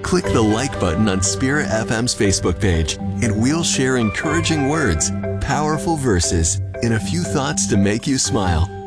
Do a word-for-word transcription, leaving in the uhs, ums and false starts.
Click the like button on Spirit F M's Facebook page, and we'll share encouraging words, powerful verses, and a few thoughts to make you smile.